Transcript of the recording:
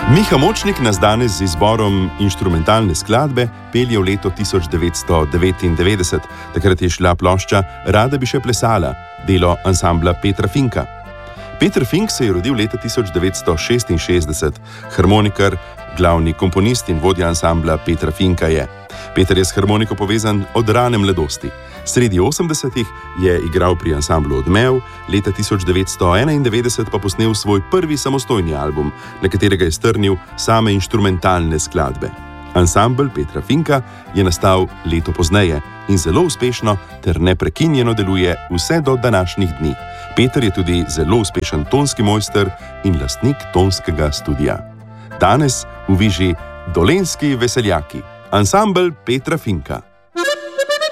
Miha Močnik nas danes z izborom inštrumentalne skladbe pelje v leto 1999. Takrat je šla plošča Rada bi še plesala, delo ansambla Petra Finka. Peter Fink se je rodil leta 1966. Harmonikar, glavni komponist in vodja ansambla Petra Finka je. Peter je s harmoniko povezan od rane mladosti. Sredi 80-ih je igral pri ansamblu Odmev, leta 1991 pa posnel svoj prvi samostojni album, na katerega je strnil same inštrumentalne skladbe. Ansambel Petra Finka je nastal leto pozneje in zelo uspešno ter neprekinjeno deluje vse do današnjih dni. Peter je tudi zelo uspešen tonski mojster in lastnik tonskega studia. Danes v Viži Dolenjski veseljaki, ansambel Petra Finka.